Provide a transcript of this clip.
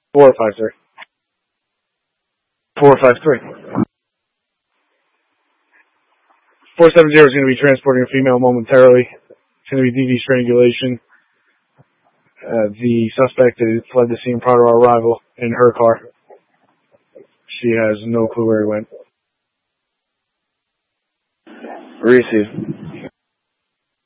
453. 453. 470 is going to be transporting a female momentarily. It's going to be DV strangulation. The suspect fled the scene prior to our arrival in her car. She has no clue where he went. Received.